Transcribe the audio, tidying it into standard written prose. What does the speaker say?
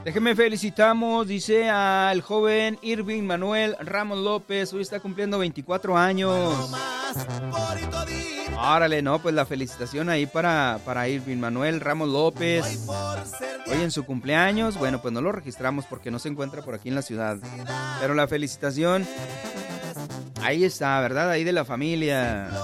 Déjenme felicitamos, dice al joven Irving Manuel Ramos López, hoy está cumpliendo 24 años. Órale, no, pues la felicitación ahí para Irving Manuel Ramos López. Hoy en su cumpleaños, bueno, pues no lo registramos porque no se encuentra por aquí en la ciudad. Pero la felicitación, ahí está, ¿verdad? Ahí de la familia.